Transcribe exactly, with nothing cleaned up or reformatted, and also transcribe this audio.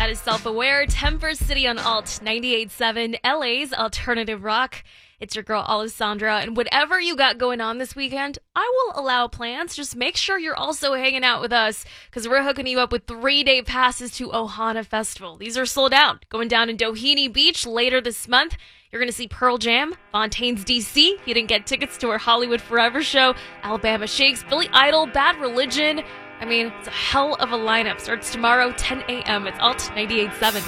That is Self-Aware, Temper City on Alt ninety-eight point seven, L A's alternative rock. It's your girl, Alessandra, and whatever you got going on this weekend, I will allow plans. Just make sure you're also hanging out with us, because we're hooking you up with three-day passes to Ohana Festival. These are sold out. Going down in Doheny Beach later this month. You're going to see Pearl Jam, Fontaines D C. You didn't get tickets to our Hollywood Forever show, Alabama Shakes, Billy Idol, Bad Religion. I mean, it's a hell of a lineup. Starts tomorrow, ten a.m. It's Alt ninety-eight point seven.